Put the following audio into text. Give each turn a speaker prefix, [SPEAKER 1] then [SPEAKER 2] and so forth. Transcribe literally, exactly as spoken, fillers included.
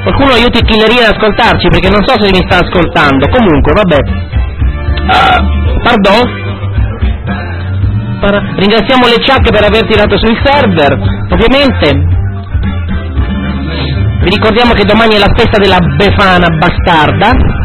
[SPEAKER 1] Qualcuno aiuti Killeria ad ascoltarci, perché non so se mi sta ascoltando. Comunque, vabbè. Uh, pardon? Par- ringraziamo le Chuck per aver tirato sul server, ovviamente. Vi ricordiamo che domani è la festa della Befana bastarda.